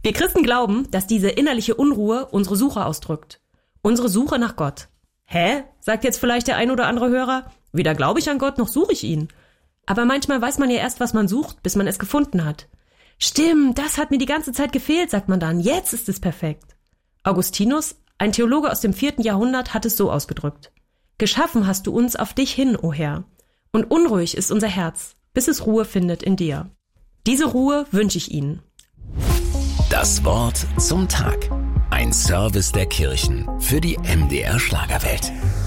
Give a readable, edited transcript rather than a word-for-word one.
Wir Christen glauben, dass diese innerliche Unruhe unsere Suche ausdrückt. Unsere Suche nach Gott. Hä? Sagt jetzt vielleicht der ein oder andere Hörer. Weder glaube ich an Gott, noch suche ich ihn. Aber manchmal weiß man ja erst, was man sucht, bis man es gefunden hat. Stimmt, das hat mir die ganze Zeit gefehlt, sagt man dann. Jetzt ist es perfekt. Augustinus, ein Theologe aus dem 4. Jahrhundert, hat es so ausgedrückt. Geschaffen hast du uns auf dich hin, o Herr. Und unruhig ist unser Herz, bis es Ruhe findet in dir. Diese Ruhe wünsche ich Ihnen. Das Wort zum Tag. Ein Service der Kirchen für die MDR Schlagerwelt.